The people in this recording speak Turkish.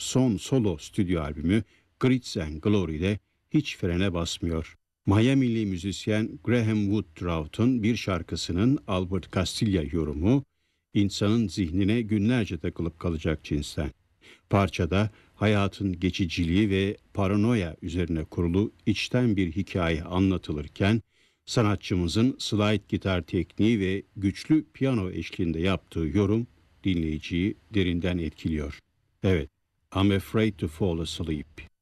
son solo stüdyo albümü Grits and Glory'de hiç frene basmıyor. Miami'li müzisyen Graham Woodrough'un bir şarkısının Albert Castilla yorumu, insanın zihnine günlerce takılıp kalacak cinsten. Parçada hayatın geçiciliği ve paranoya üzerine kurulu içten bir hikaye anlatılırken, sanatçımızın slide gitar tekniği ve güçlü piyano eşliğinde yaptığı yorum dinleyiciyi derinden etkiliyor. Evet, I'm afraid to fall asleep.